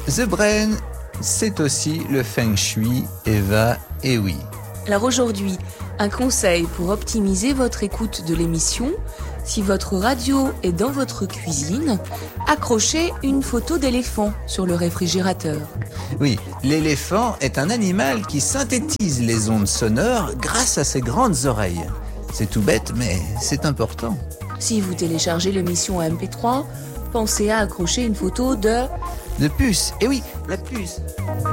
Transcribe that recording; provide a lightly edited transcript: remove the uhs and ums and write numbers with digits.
The Brain, c'est aussi le Feng Shui, Eva, et oui. Alors aujourd'hui, un conseil pour optimiser votre écoute de l'émission. Si votre radio est dans votre cuisine, accrochez une photo d'éléphant sur le réfrigérateur. Oui, l'éléphant est un animal qui synthétise les ondes sonores grâce à ses grandes oreilles. C'est tout bête, mais c'est important. Si vous téléchargez l'émission en MP3, pensez à accrocher une photo de puce, et oui, la puce.